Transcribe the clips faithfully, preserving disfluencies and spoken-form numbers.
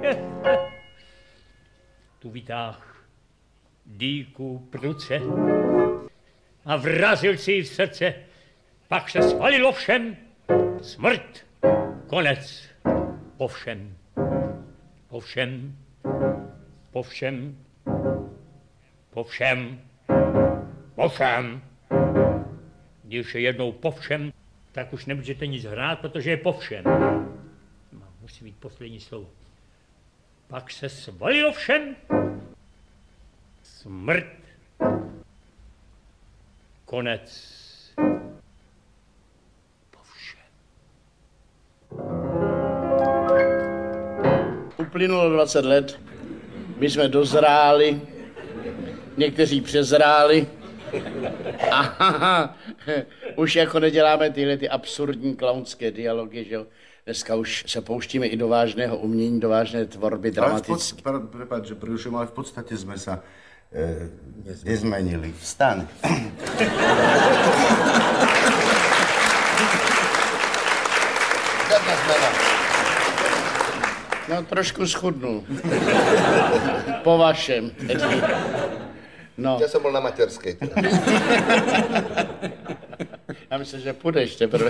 Tu vytáhl dýku pruce a vrazil si ji v srdce. Pak se svalilo všem. Smrt, konec. Po všem. Po všem. Po všem. Po všem. Po všem. Když je jednou po všem, tak už nemůžete nic hrát, protože je po všem. Musí být poslední slovo. Pak se svalilo všem. Smrt. Konec. Po všem. Uplynulo dvacet let. My jsme dozráli. Někteří přezráli. Aha, už jako neděláme tyhle ty absurdní klaunské dialogy, že jo? Dneska už se pouštíme i do vážného umění, do vážné tvorby dramatické. Ale v prepáč, že prerušujem, ale v podstate sme sa e, nezmenili. Vstaň. Žádná zmena. No, trošku schudnul. Po vašem tedy. No. Ja som bol na materskej. Já myslím, že půjdeš teprve.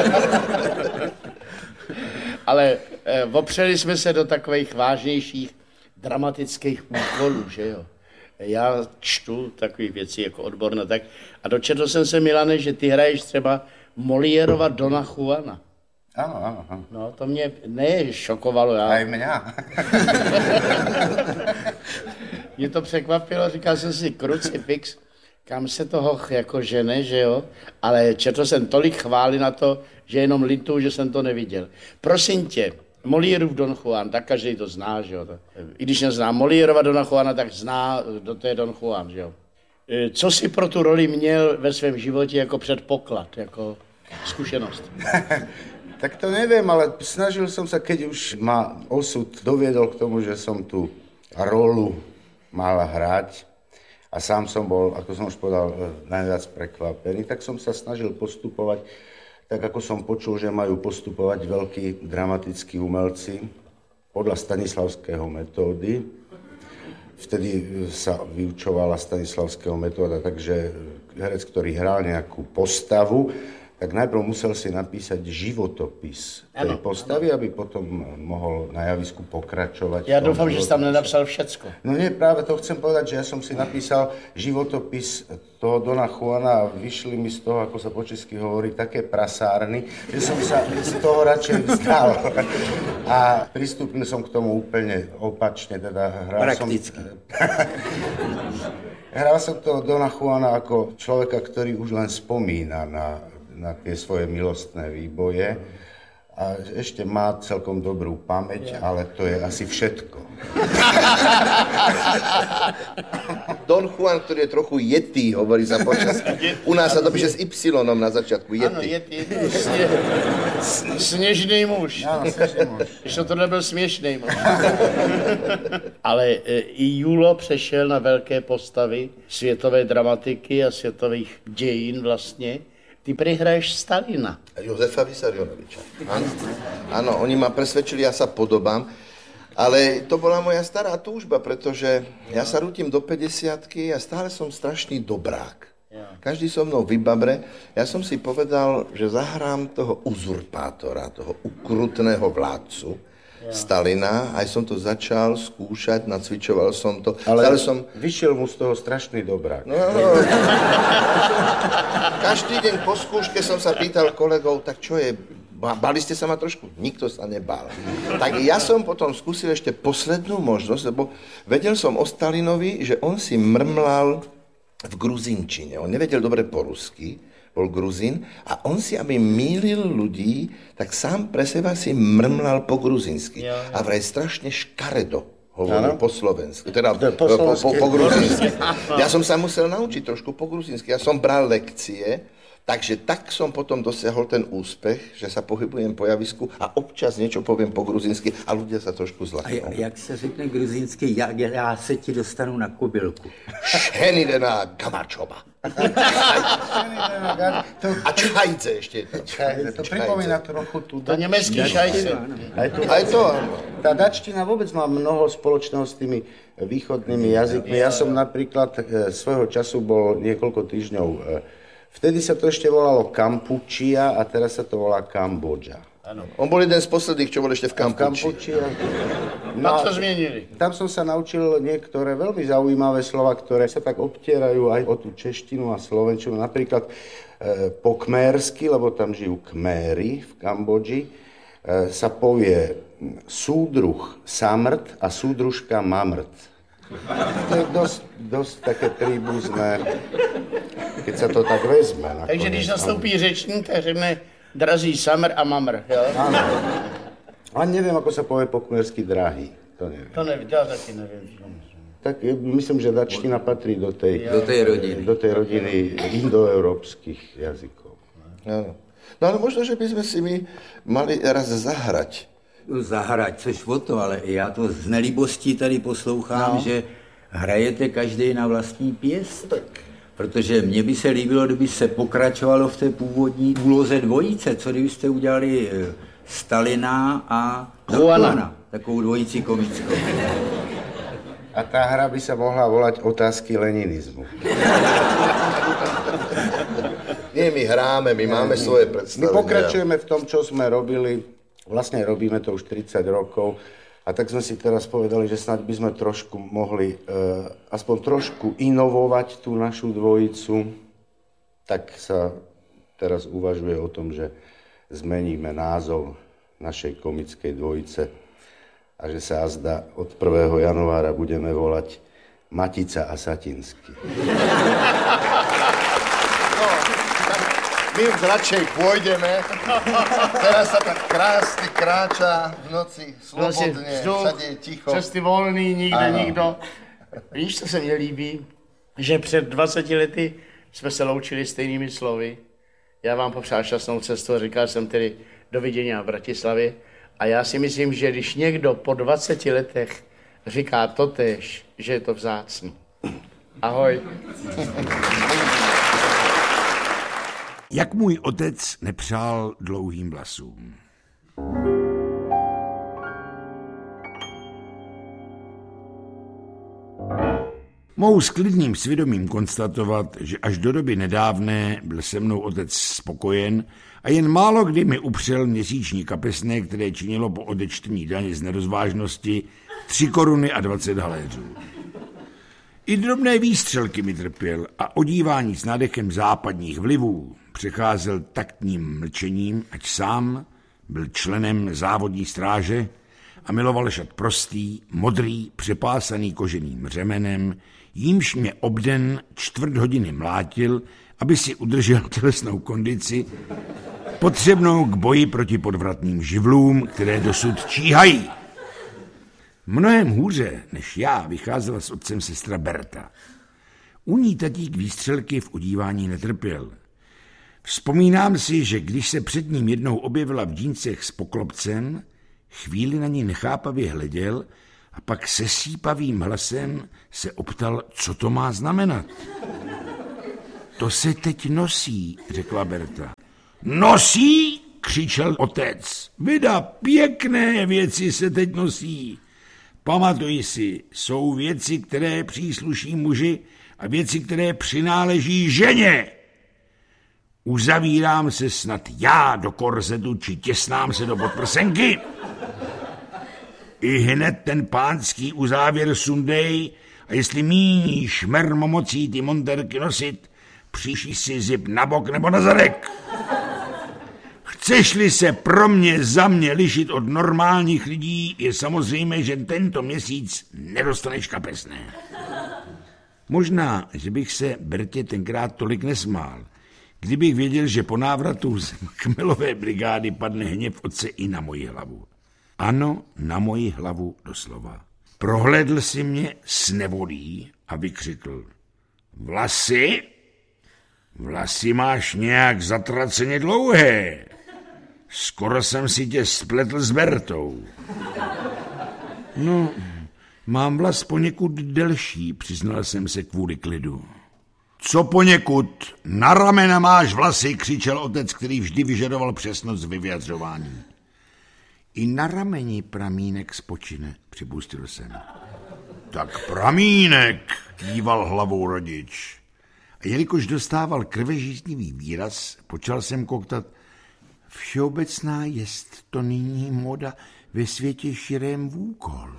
Ale eh, opřeli jsme se do takových vážnějších dramatických úkolů, že jo. Já čtu takových věcí jako odborné, tak a dočetl jsem se, Milane, že ty hraješ třeba Moliérova Dona Juana. Áno, áno, áno. No, to mě ne šokovalo, já. Aj mňa. Mě to překvapilo, říkal jsem si, krucifix, kam se toho jako žene, že jo? Ale četl jsem tolik chvály na to, že jenom litu, že jsem to neviděl. Prosím tě, Moliérův Don Juan, tak každý to zná, že jo? I když nezná Moliérova Dona Juana, tak zná, kdo to je Don Juan, že jo? Co jsi pro tu roli měl ve svém životě jako předpoklad, jako zkušenost? Tak to neviem, ale snažil som sa, keď už ma osud doviedol k tomu, že som tú rolu mal hrať a sám som bol, ako som už povedal, najviac prekvapený, tak som sa snažil postupovať tak, ako som počul, že majú postupovať veľkí dramatickí umelci podľa stanislavského metódy. Vtedy sa vyučovala stanislavského metóda, takže herec, ktorý hral nejakú postavu, tak najprv musel si napísať životopis tej postavy, aby potom mohol na javisku pokračovať. Ja dúfam, že si tam nenapsal všetko. No nie, práve to chcem povedať, že ja som si napísal životopis toho Dona Juana a vyšli mi z toho, ako sa po česky hovorí, také prasárny, že som sa z toho radšej vzdal. A pristúpil som k tomu úplne opačne. Teda hral Prakticky. Som, hral som toho Dona Juana ako človeka, ktorý už len spomína na na tie svoje milostné výboje a ešte má celkom dobrú pamäť, ale to je asi všetko. Don Juan, ktorý je trochu Yeti, hovorí sa počas. U nás sa to píše s Y na začiatku, Yeti. Áno, Yeti, sne, snežný muž. Áno, snežný muž. Ještě to nebyl směšný muž. Ale e, i Julo přešel na velké postavy světové dramatiky a světových dějin vlastně. Ty prehraješ Stalina. Jozefa Vysarionoviča. Áno. Áno, oni ma presvedčili, ja sa podobám. Ale to bola moja stará túžba, pretože ja sa rútim do päťdesiatky a stále som strašný dobrák. Každý so mnou vybabre. Ja som si povedal, že zahrám toho uzurpátora, toho ukrutného vládcu, Stalina, aj som to začal skúšať, nacvičoval som to. Ale som... vyšiel mu z toho strašný dobrák. No, no. Každý deň po skúške som sa pýtal kolegov, tak čo je, bali ste sa ma trošku? Nikto sa nebál. Tak ja som potom skúsil ešte poslednú možnosť, lebo vedel som o Stalinovi, že on si mrmlal v gruzinčine. On nevedel dobre po rusky, bol Gruzín, a on si, aby mýlil ľudí, tak sám pre seba si mrmlal po gruzinsky. Ja, ja. A vraj strašne škaredo hovoril po slovensky, teda po, po, po, po gruzinsky. Ja som sa musel naučiť trošku po gruzinsky. Ja som bral lekcie, takže tak som potom dosiahol ten úspech, že sa pohybujem po javisku a občas niečo poviem po gruzinsky a ľudia sa trošku zlaknú. A jak se řekne gruzinsky, já, já se ti dostanu na kobylku? Šenidená Gamačova. A čajce ještě. Čajce, to pripomína trochu tu To německý šajce. Aj to, Aj to, áno. Tá dačtina vôbec má mnoho spoločného s tými východnými jazykmi. Ja som napríklad e, svojho času bol niekoľko týždňov. E, vtedy sa to ešte volalo Kampučia a teraz sa to volá Kambodža. Áno. On bol jeden z posledných, čo bol ešte v Kampuči. No, to zmienili. Tam som sa naučil niektoré veľmi zaujímavé slova, ktoré sa tak obtierajú aj o tú češtinu a slovenčinu. Napríklad e, po kmérsky, lebo tam žijú kméry v Kambodži, e, sa povie súdruh samrt a súdružka mamrt. To je dosť, dosť také príbuzné, keď sa to tak vezme. Nakoniec. Takže když nastoupí řečník, tak řekne drazí samr a mamr, jo? Áno. A neviem, ako sa povie po kmersky drahý. To neviem. To nevím, ja taky nevím. Tak myslím, že dačtina patrí do tej, do tej rodiny, do tej rodiny indoeurópskych jazykov. Áno. No ale možno, že by sme si my mali raz zahrať. Zahrať, což o to, ale já to z nelibostí tady poslouchám, no. Že hrajete každý na vlastní pěst. Protože mně by se líbilo, kdyby se pokračovalo v té původní úloze dvojice, co kdybyste udělali Stalina a Juana, takovou dvojici komickou. A tá hra by sa mohla volať Otázky leninizmu. Nie, my hráme, my máme svoje predstavy. My pokračujeme v tom, čo sme robili. Vlastne robíme to už tridsať rokov. A tak sme si teraz povedali, že snáď by sme trošku mohli, e, aspoň trošku inovovať tú našu dvojicu. Tak sa teraz uvažuje o tom, že zmeníme názov našej komickej dvojice a že sa azda od prvého januára budeme volať Matica a Satinsky. My už radšej pôjdeme. Teraz sa tak krásne kráča v noci, slobodne, všade je ticho. Cesty volný, nikde ano. Nikdo. Víš, co se mně líbí? Že před dvaceti lety jsme se loučili stejnými slovy. Já vám popřál šťastnou cestu a říkal jsem tedy do vidění v Bratislavě. A já si myslím, že když někdo po dvaceti letech říká totéž, že je to vzácný. Ahoj. Jak můj otec nepřál dlouhým vlasům. Mohu s klidným svědomím konstatovat, že až do doby nedávné byl se mnou otec spokojen a jen málo kdy mi upřel měsíční kapesné, které činilo po odečtení daně z nerozvážnosti tři koruny a dvacet haléřů. I drobné výstřelky mi trpěl a odívání s nádechem západních vlivů přecházel taktním mlčením, ať sám byl členem závodní stráže a miloval šat prostý, modrý, přepásaný koženým řemenem, jímž mě obden čtvrt hodiny mlátil, aby si udržel tělesnou kondici, potřebnou k boji proti podvratným živlům, které dosud číhají. Mnohem hůře než já vycházela s otcem sestra Berta. U ní tatík výstřelky v udívání netrpěl. Vzpomínám si, že když se před ním jednou objevila v dýncech s poklopcem, chvíli na ní nechápavě hleděl a pak se sípavým hlasem se optal, co to má znamenat. To se teď nosí, řekla Berta. Nosí? Křičel otec. Vida, pěkné věci se teď nosí. Pamatuj si, jsou věci, které přísluší muži a věci, které přináleží ženě. Uzavírám se snad já do korzetu, či těsnám se do podprsenky. I hned ten pánský uzávěr sundej a jestli míníš mermomocí ty monterky nosit, příši si zip na bok nebo na zadek. Chceš-li se pro mě za mě lišit od normálních lidí, je samozřejmé, že tento měsíc nedostaneš kapesné. Možná, že bych se Bertě tenkrát tolik nesmál, kdybych věděl, že po návratu z Chmelové brigády padne hněv otce i na moji hlavu. Ano, na moji hlavu doslova. Prohlédl si mě s nevolí a vykřikl. Vlasy? Vlasy máš nějak zatraceně dlouhé. Skoro jsem si tě spletl s Bertou. No, mám vlas poněkud delší, přiznal jsem se kvůli klidu. Co poněkud, na ramena máš vlasy, křičel otec, který vždy vyžadoval přesnost v vyjadřování. I na rameni pramínek spočine, připustil jsem. Tak pramínek, kýval hlavou rodič. A jelikož dostával krvežíznivý výraz, počal jsem koktat. Všeobecná jest to nyní moda ve světě širém vůkol.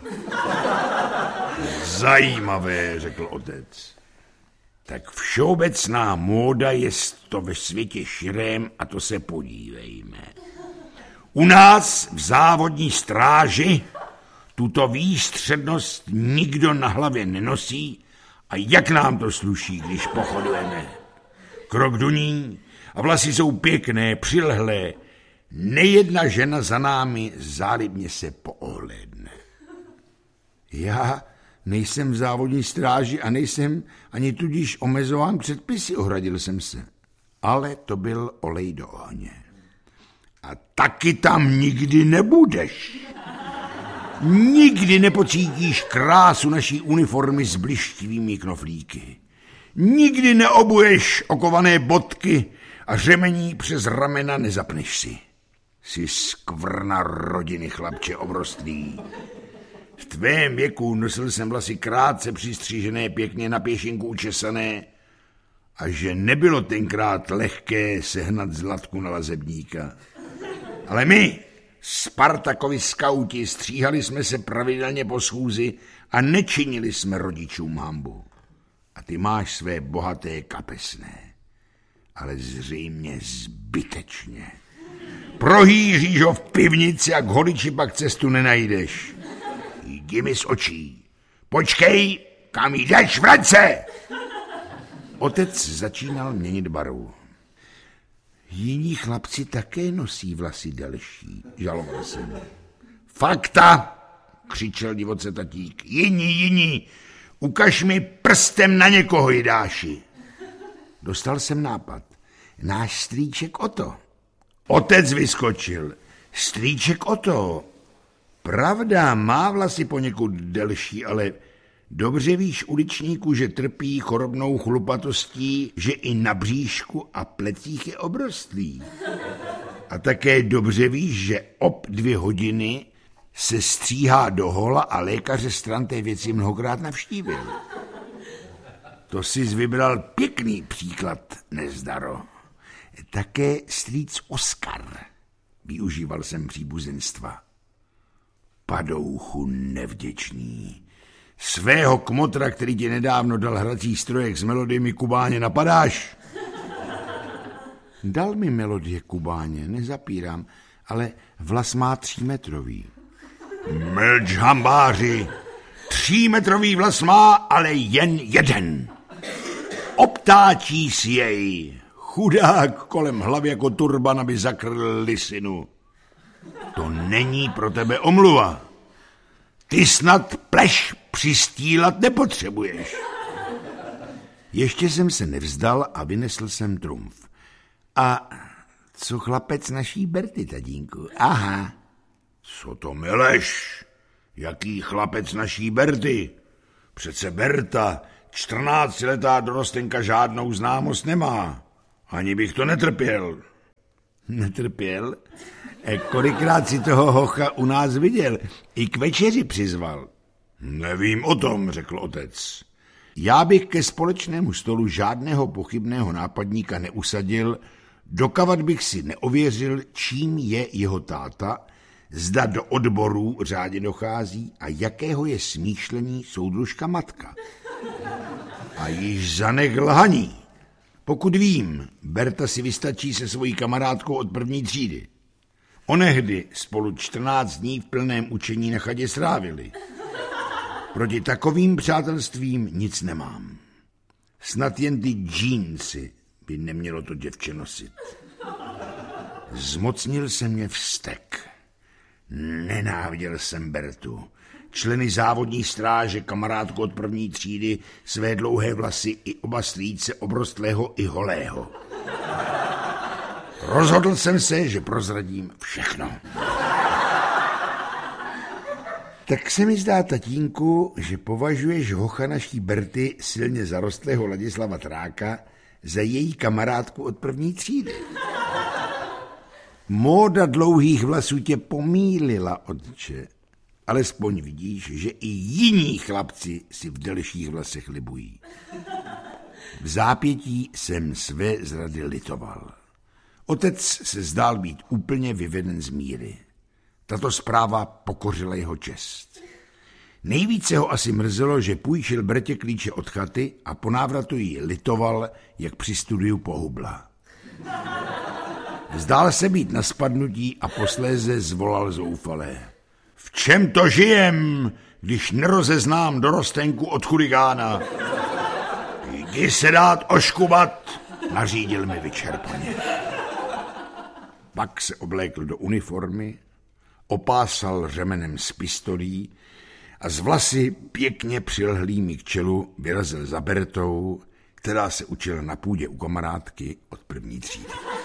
Zajímavé, řekl otec. Tak všeobecná móda jest to ve světě širém a to se podívejme. U nás v závodní stráži tuto výstřednost nikdo na hlavě nenosí a jak nám to sluší, když pochodujeme. Krok do ní a vlasy jsou pěkné, přilehlé. Nejedna žena za námi zálibně se poohlédne. Já nejsem v závodní stráži a nejsem ani tudíž omezován předpisy, ohradil jsem se. Ale to byl olej do ohně. A taky tam nikdy nebudeš. Nikdy nepocítíš krásu naší uniformy s blištivými knoflíky. Nikdy neobuješ okované bodky a řemení přes ramena nezapneš si. Jsi skvrna rodiny, chlapče obrostlý. V tvém věku nosil jsem vlasy krátce přistřížené, pěkně na pěšinku učesané a že nebylo tenkrát lehké sehnat zlatku na lazebníka. Ale my, Spartakovi skauti, stříhali jsme se pravidelně po schůzi a nečinili jsme rodičům hanbu. A ty máš své bohaté kapesné, ale zřejmě zbytečně. Prohýříš ho v pivnici a k holiči pak cestu nenajdeš. Jdi mi z očí. Počkej, kam jdeš, vrať se! Otec začínal měnit barvu. Jiní chlapci také nosí vlasy delší, žaloval jsem. Fakta, křičel divoce tatík. Jiní, jiní, ukaž mi prstem na někoho, Jidáši. Dostal jsem nápad. Náš strýček Oto. Otec vyskočil. Strýček Oto. Pravda, má vlasy poněkud delší, ale dobře víš, uličníku, že trpí chorobnou chlupatostí, že i na bříšku a plecích je obrostlý. A také dobře víš, že ob dvě hodiny se stříhá do hola a lékaře stran té věci mnohokrát navštívil. To jsi vybral pěkný příklad, nezdaro. Také strýc Oskar. Využíval jsem příbuzenstva. Padouchu nevděčný. Svého kmotra, který ti nedávno dal hrací strojek s melodiemi Kubáně, napadáš? Dal mi melodie Kubáně, nezapírám, ale vlas má třímetrový. Mlč, hambáři, třímetrový vlas má, ale jen jeden. Obtáčí si jej. Chudák kolem hlavy jako turban, aby zakryl lisinu. To není pro tebe omluva. Ty snad pleš přistílat nepotřebuješ. Ještě jsem se nevzdal a vynesl jsem trumf. A co chlapec naší Berty, tatínku? Aha. Co to meleš? Jaký chlapec naší Berty? Přece Berta, čtrnáctiletá dorostenka, žádnou známost nemá. Ani bych to netrpěl. Netrpěl? E, kolikrát si toho hocha u nás viděl? I k večeři přizval. Nevím o tom, řekl otec. Já bych ke společnému stolu žádného pochybného nápadníka neusadil, dokavat bych si neověřil, čím je jeho táta, zda do odborů řádně dochází a jakého je smýšlení soudružka matka. A již zanech lhaní. Pokud vím, Berta si vystačí se svojí kamarádkou od první třídy. Onehdy spolu čtrnáct dní v plném učení na chatě strávili. Proti takovým přátelstvím nic nemám. Snad jen ty džínsy by nemělo to děvče nosit. Zmocnil se mě vztek. Nenáviděl jsem Bertu. Členy závodní stráže, kamarádku od první třídy, své dlouhé vlasy i oba strýce obrostlého i holého. Rozhodl jsem se, že prozradím všechno. Tak se mi zdá, tatínku, že považuješ hocha naší Berty, silně zarostlého Ladislava Tráka, za její kamarádku od první třídy. Móda dlouhých vlasů tě pomýlila, otče. Alespoň vidíš, že i jiní chlapci si v delších vlasech libují. V zápětí jsem své zrady litoval. Otec se zdál být úplně vyveden z míry. Tato zpráva pokořila jeho čest. Nejvíce ho asi mrzelo, že půjčil Bertě klíče od chaty a po návratu ji litoval, jak při studiu pohubla. Zdál se být na spadnutí a posléze zvolal zoufalé. V čem to žijem, když nerozeznám dorostenku od chuligána? Jdi se dát oškubat, nařídil mi vyčerpaně. Pak se oblékl do uniformy, opásal řemenem s pistolí a z vlasy pěkně přilhlými k čelu vyrazil za Bertou, která se učila na půdě u kamarádky od první třídy.